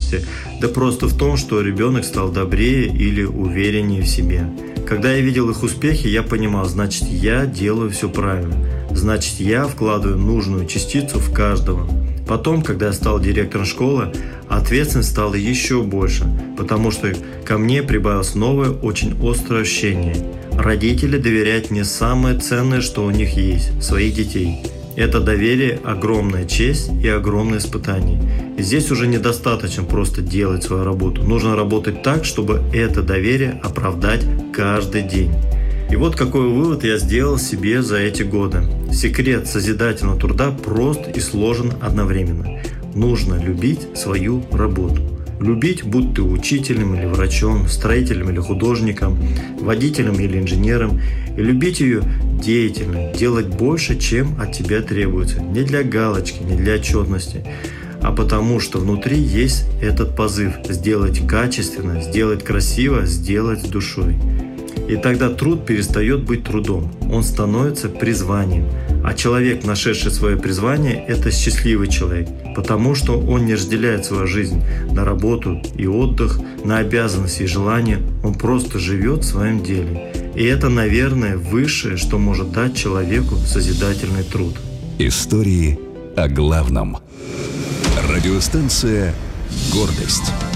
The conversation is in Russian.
творчестве, да просто в том, что ребенок стал добрее или увереннее в себе. Когда я видел их успехи, я понимал, значит, я делаю все правильно. Значит, я вкладываю нужную частицу в каждого. Потом, когда я стал директором школы, ответственность стала еще больше, потому что ко мне прибавилось новое, очень острое ощущение. Родители доверяют мне самое ценное, что у них есть – своих детей. Это доверие – огромная честь и огромное испытание. И здесь уже недостаточно просто делать свою работу. Нужно работать так, чтобы это доверие оправдать каждый день. И вот какой вывод я сделал себе за эти годы. Секрет созидательного труда прост и сложен одновременно. Нужно любить свою работу. Любить, будь ты учителем или врачом, строителем или художником, водителем или инженером. И любить ее деятельно, делать больше, чем от тебя требуется. Не для галочки, не для отчетности, а потому что внутри есть этот позыв сделать качественно, сделать красиво, сделать с душой. И тогда труд перестает быть трудом, он становится призванием. А человек, нашедший свое призвание, это счастливый человек, потому что он не разделяет свою жизнь на работу и отдых, на обязанности и желания, он просто живет в своем деле. И это, наверное, высшее, что может дать человеку созидательный труд. Истории о главном. Радиостанция «Гордость».